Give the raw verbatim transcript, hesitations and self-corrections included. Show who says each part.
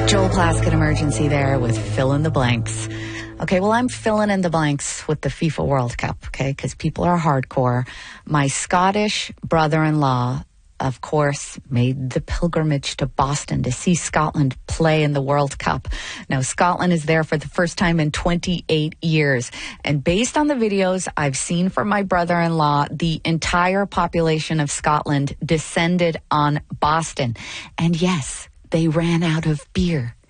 Speaker 1: Joel Plaskett emergency there with fill in the blanks. Okay, well, I'm filling in the blanks with the FIFA World Cup, okay, because people are hardcore. My Scottish brother-in-law, of course, made the pilgrimage to Boston to see Scotland play in the World Cup. Now, Scotland is there for the first time in twenty-eight years. And based on the videos I've seen from my brother-in-law, the entire population of Scotland descended on Boston. And yes, they ran out of beer.